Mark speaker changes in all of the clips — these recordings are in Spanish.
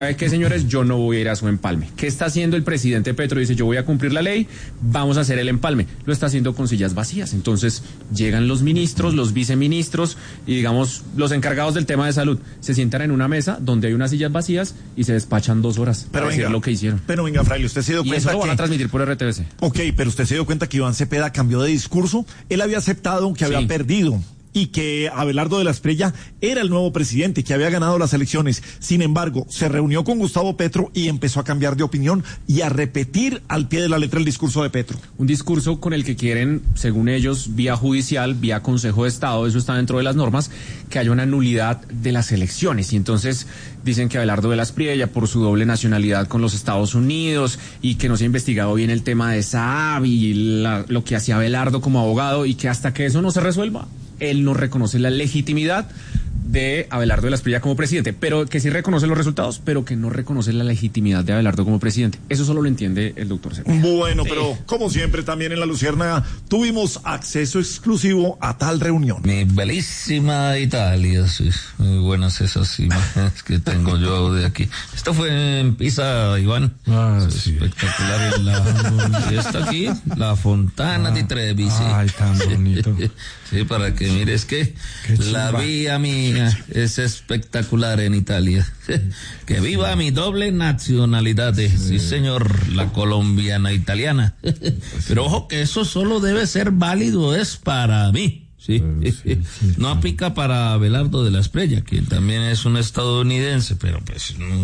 Speaker 1: ¿Sabe qué, señores? Yo no voy a ir a su empalme. ¿Qué está haciendo el presidente Petro? Dice, yo voy a cumplir la ley, vamos a hacer el empalme. Lo está haciendo con sillas vacías. Entonces, llegan los ministros, los viceministros y, digamos, los encargados del tema de salud. Se sientan en una mesa donde hay unas sillas vacías y se despachan 2 horas para decir lo que hicieron.
Speaker 2: Pero venga, Fraile, usted se dio cuenta
Speaker 1: y eso lo van
Speaker 2: que...
Speaker 1: a transmitir por RTBC.
Speaker 2: Ok, pero usted se dio cuenta que Iván Cepeda cambió de discurso. Él había aceptado que había perdido y que Abelardo de la Espriella era el nuevo presidente, que había ganado las elecciones. Sin embargo, se reunió con Gustavo Petro y empezó a cambiar de opinión y a repetir al pie de la letra el discurso de Petro.
Speaker 1: Un discurso con el que quieren, según ellos, vía judicial, vía Consejo de Estado, eso está dentro de las normas, que haya una nulidad de las elecciones. Y entonces dicen que Abelardo de la Espriella, por su doble nacionalidad con los Estados Unidos, y que no se ha investigado bien el tema de Saab y lo que hacía Abelardo como abogado, y que hasta que eso no se resuelva, él no reconoce la legitimidad de Abelardo de la Espriella como presidente, pero que sí reconoce los resultados, pero que no reconoce la legitimidad de Abelardo como presidente. Eso solo lo entiende el doctor Cepeda.
Speaker 2: Bueno, pero como siempre también en La Luciérnaga tuvimos acceso exclusivo a tal reunión.
Speaker 3: Mi bellísima Italia, sí, muy buenas esas imágenes que tengo yo de aquí. Esto fue en Pisa, Iván.
Speaker 4: Sí.
Speaker 3: Espectacular. Está aquí, la Fontana di Trevi. Sí.
Speaker 4: Ay, tan bonito.
Speaker 3: Sí, para que mires que la vía mía es espectacular en Italia. Que viva mi doble nacionalidad, sí señor, la colombiana italiana. Pero ojo que eso solo debe ser válido, es para mí. Sí. No aplica para Abelardo de la Espriella, quien también es un estadounidense, pero pues no,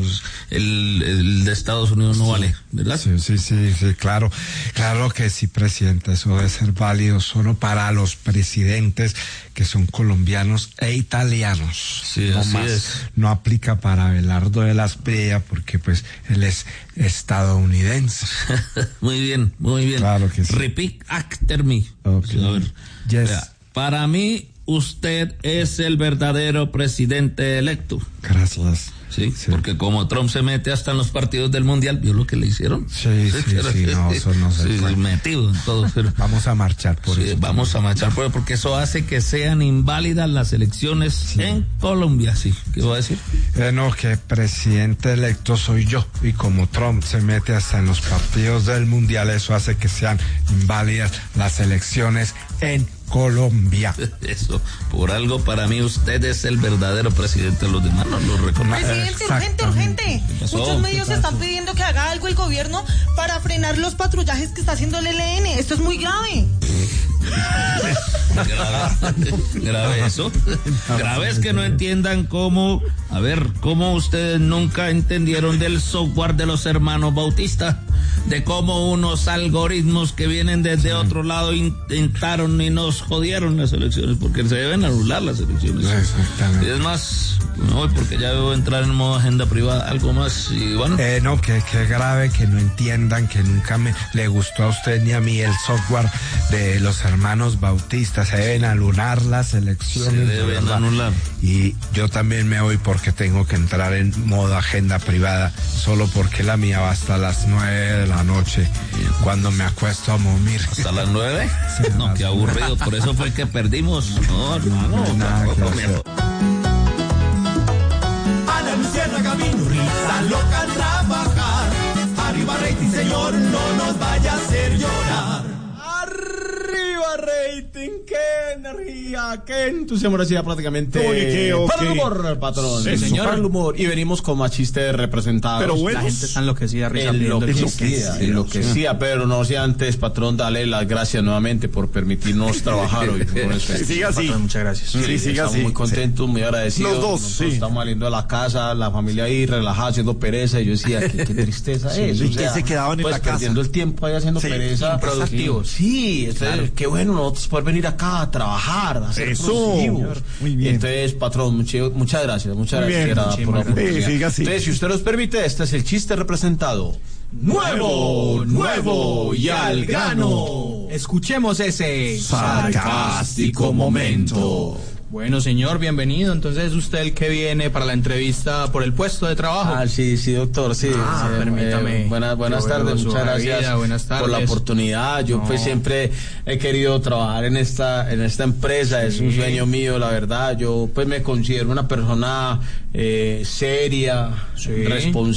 Speaker 3: el de Estados Unidos no vale, ¿verdad?
Speaker 4: Sí, claro que sí, presidente, eso debe ser válido solo para los presidentes que son colombianos e italianos.
Speaker 3: Sí,
Speaker 4: no
Speaker 3: así
Speaker 4: más.
Speaker 3: Es.
Speaker 4: No aplica para Abelardo de la Espriella porque pues él es estadounidense.
Speaker 3: Muy bien.
Speaker 4: Claro que sí.
Speaker 3: Repeat after me.
Speaker 4: Okay.
Speaker 3: A ver.
Speaker 4: Yes.
Speaker 3: Vea, para mí, usted es el verdadero presidente electo.
Speaker 4: Gracias.
Speaker 3: Sí, porque como Trump se mete hasta en los partidos del Mundial, ¿vio lo que le hicieron?
Speaker 4: Sí, no, eso no se puede.
Speaker 3: Metido en todo. Pero,
Speaker 4: vamos a marchar por eso.
Speaker 3: Vamos a marchar por eso, porque eso hace que sean inválidas las elecciones en Colombia, sí. ¿Qué va a decir?
Speaker 4: No, que presidente electo soy yo, y como Trump se mete hasta en los partidos del Mundial, eso hace que sean inválidas las elecciones en Colombia.
Speaker 3: Eso, por algo para mí usted es el verdadero presidente, los demás no lo reconocen.
Speaker 5: Presidente, urgente. Muchos medios están pidiendo que haga algo el gobierno para frenar los patrullajes que está haciendo el ELN. Esto es muy grave.
Speaker 3: Grave eso. Grave es que no entiendan cómo ustedes nunca entendieron del software de los hermanos Bautista, de cómo unos algoritmos que vienen desde otro lado intentaron y nos jodieron las elecciones, porque se deben anular las elecciones.
Speaker 4: Exactamente.
Speaker 3: Es más, me voy porque ya debo entrar en modo agenda privada. Algo más, y bueno.
Speaker 4: No, que grave que no entiendan que nunca le gustó a usted ni a mí el software de los hermanos Bautista. Se deben anular las elecciones.
Speaker 3: Se deben anular.
Speaker 4: Y yo también me voy porque tengo que entrar en modo agenda privada, solo porque la mía va hasta las 9 de la noche, cuando me acuesto a dormir.
Speaker 3: ¿Hasta las 9? Sí, no, qué aburrido, por eso fue que perdimos. No, hermano,
Speaker 6: a la Luciérnaga vino risa loca a trabajar. Arriba rating, señor, no nos vaya a hacer llorar.
Speaker 7: Arriba rating, qué energía, qué entusiasmo, decía prácticamente.
Speaker 2: Para
Speaker 7: el humor, patrón.
Speaker 2: Sí,
Speaker 7: señor,
Speaker 2: para
Speaker 7: el humor. Y venimos con más chistes representados.
Speaker 2: Pero bueno,
Speaker 7: la gente está enloquecida, enloquecida, pero no sé antes, patrón, dale las gracias nuevamente por permitirnos trabajar hoy.
Speaker 2: Siga así.
Speaker 7: Patrón, muchas gracias.
Speaker 2: Sí, siga
Speaker 7: estamos
Speaker 2: así.
Speaker 7: muy contentos, muy agradecidos.
Speaker 2: Los dos,
Speaker 7: nosotros estamos saliendo de la casa, la familia ahí relajada, haciendo pereza, y yo decía, qué tristeza es.
Speaker 2: Y que se quedaban en la casa.
Speaker 7: Perdiendo el tiempo ahí haciendo pereza.
Speaker 5: Improductivos.
Speaker 7: Sí, entonces, qué bueno nosotros poder venir acá a trabajar, a ser productivos.
Speaker 2: Muy bien.
Speaker 7: Entonces, patrón, muchas gracias por la oportunidad.
Speaker 2: Siga así.
Speaker 7: Entonces, si usted nos permite, este es el chiste representado. Nuevo y al grano.
Speaker 5: Escuchemos ese
Speaker 6: sarcástico momento.
Speaker 8: Bueno, señor, bienvenido. Entonces, ¿es usted el que viene para la entrevista por el puesto de trabajo?
Speaker 7: Sí, doctor, sí.
Speaker 8: Permítame.
Speaker 7: Buenas tardes, muchas gracias
Speaker 8: buenas tardes.
Speaker 7: por la oportunidad. Yo pues siempre he querido trabajar en esta empresa, es un sueño mío, la verdad. Yo pues me considero una persona seria, responsable.